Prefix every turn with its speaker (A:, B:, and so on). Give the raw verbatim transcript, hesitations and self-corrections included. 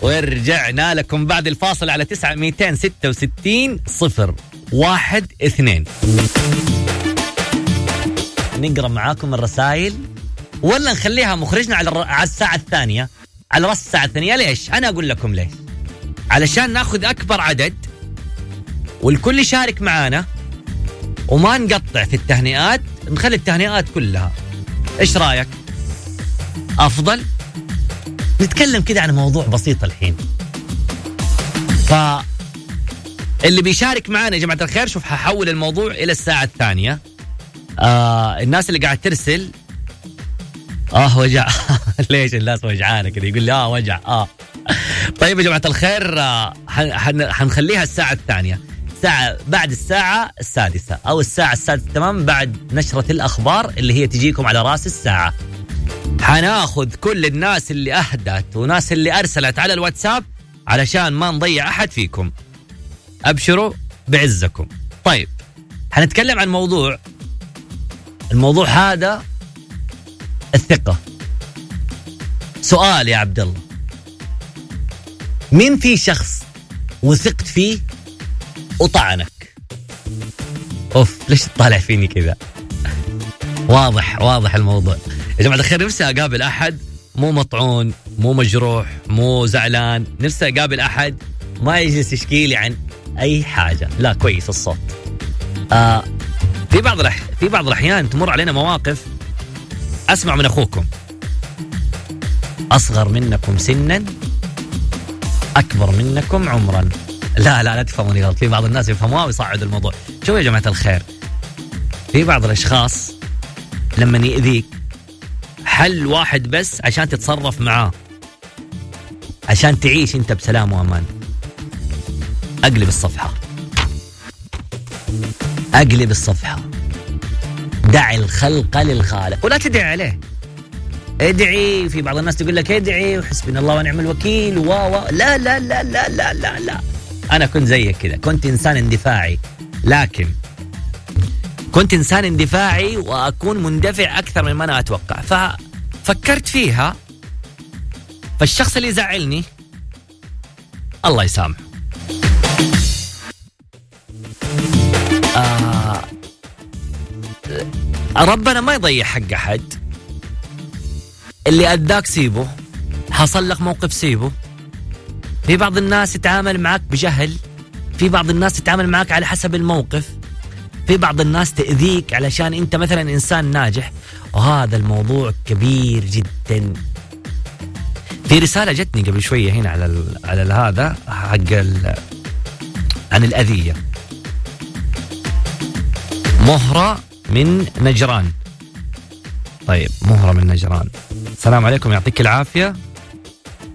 A: ورجعنا لكم بعد الفاصل على تسعة ميتين ستة وستين صفر واحد اثنين. نقرأ معاكم الرسائل ولا نخليها مخرجنا على, الر... على الساعة الثانية، على رأس الساعة الثانية؟ ليش؟ أنا أقول لكم ليش. علشان ناخذ أكبر عدد والكل يشارك معانا وما نقطع في التهنئات، نخلي التهنئات كلها. إيش رأيك؟ أفضل نتكلم كده عن موضوع بسيط الحين. فاللي بيشارك معانا يا جماعة الخير، شوف هحول الموضوع إلى الساعة الثانية. آه الناس اللي قاعد ترسل آه وجع ليش الناس وجعانة كده؟ يقول لي آه وجع آه طيب يا جماعة الخير، آه حنخليها الساعة الثانية، ساعة بعد الساعة السادسة أو الساعة السادسة تمام، بعد نشرة الأخبار اللي هي تجيكم على رأس الساعة. حناخذ كل الناس اللي أهدت وناس اللي أرسلت على الواتساب علشان ما نضيع أحد فيكم. أبشروا بعزكم. طيب حنتكلم عن موضوع، الموضوع هذا الثقة. سؤال يا عبد الله، مين في شخص وثقت فيه وطعنك؟ أوف ليش تطالع فيني كذا؟ واضح واضح الموضوع يا جماعة الخير. نفسي أقابل أحد مو مطعون مو مجروح مو زعلان، نفسي أقابل أحد ما يجلس يشكيلي عن أي حاجة. لا كويس الصوت. آه في بعض الأح... في بعض الأحيان تمر علينا مواقف أسمع من أخوكم أصغر منكم سنا أكبر منكم عمرا. لا لا لا تفهموني غلط، في بعض الناس يفهموها ويصعد الموضوع. شوفوا يا جماعة الخير، في بعض الأشخاص لما يأذيك حل واحد بس عشان تتصرف معاه، عشان تعيش انت بسلام وأمان. أقلب الصفحة، أقلب الصفحة، دع الخلق للخالق ولا تدعي عليه. ادعي، في بعض الناس تقول لك ادعي وحسبنا الله ونعم الوكيل و و لا لا لا لا لا لا لا. أنا كنت زيك كذا، كنت إنسان اندفاعي، لكن كنت إنسان اندفاعي وأكون مندفع أكثر مما أنا أتوقع. ففكرت فيها، فالشخص اللي يزعلني الله يسامحه. آه ربنا ما يضيع حق أحد. اللي أداك سيبه، حصل لك موقف سيبه. في بعض الناس يتعامل معك بجهل، في بعض الناس يتعامل معك على حسب الموقف، في بعض الناس تأذيك علشان أنت مثلا إنسان ناجح، وهذا الموضوع كبير جدا. في رسالة جتني قبل شوية هنا على على هذا حق عن الأذية. مهرة من نجران. طيب مهرة من نجران، السلام عليكم يعطيك العافية.